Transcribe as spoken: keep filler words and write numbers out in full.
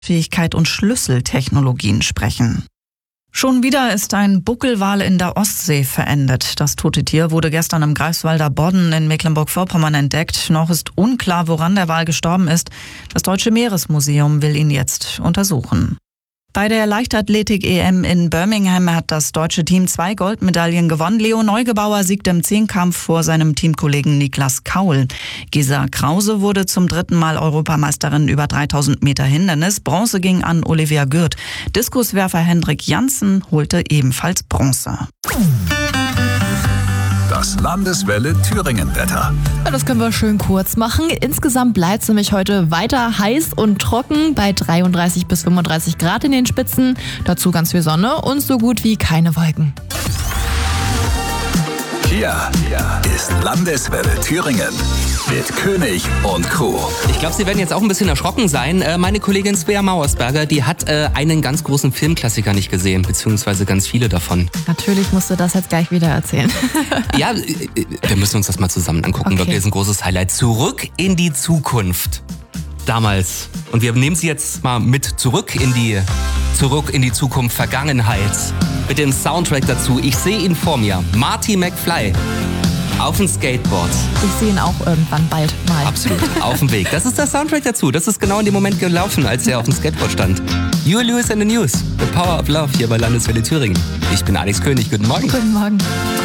Fähigkeit und Schlüsseltechnologien sprechen. Schon wieder ist ein Buckelwal in der Ostsee verendet. Das tote Tier wurde gestern im Greifswalder Bodden in Mecklenburg-Vorpommern entdeckt. Noch ist unklar, woran der Wal gestorben ist. Das Deutsche Meeresmuseum will ihn jetzt untersuchen. Bei der Leichtathletik-E M in Birmingham hat das deutsche Team zwei Goldmedaillen gewonnen. Leo Neugebauer siegte im Zehnkampf vor seinem Teamkollegen Niklas Kaul. Gesa Krause wurde zum dritten Mal Europameisterin über dreitausend Meter Hindernis. Bronze ging an Olivia Gürt. Diskuswerfer Hendrik Janssen holte ebenfalls Bronze. Das Landeswelle Thüringen-Wetter. Ja, das können wir schön kurz machen. Insgesamt bleibt es nämlich heute weiter heiß und trocken bei dreiunddreißig bis fünfunddreißig Grad in den Spitzen. Dazu ganz viel Sonne und so gut wie keine Wolken. Hier ist Landeswelle Thüringen mit König und Crew. Ich glaube, Sie werden jetzt auch ein bisschen erschrocken sein. Äh, meine Kollegin Svea Mauersberger, die hat äh, einen ganz großen Filmklassiker nicht gesehen, beziehungsweise ganz viele davon. Natürlich musst du das jetzt gleich wieder erzählen. Ja, äh, wir müssen uns das mal zusammen angucken. Okay. Wirklich ist ein großes Highlight. Zurück in die Zukunft. Damals. Und wir nehmen Sie jetzt mal mit zurück in die, zurück in die Zukunft Vergangenheit. Mit dem Soundtrack dazu. Ich sehe ihn vor mir. Marty McFly. Auf dem Skateboard. Ich sehe ihn auch irgendwann bald mal. Absolut, auf dem Weg. Das ist der Soundtrack dazu. Das ist genau in dem Moment gelaufen, als er auf dem Skateboard stand. Huey Lewis and the News. The Power of Love hier bei Landeswelle Thüringen. Ich bin Alex König. Guten Morgen. Guten Morgen.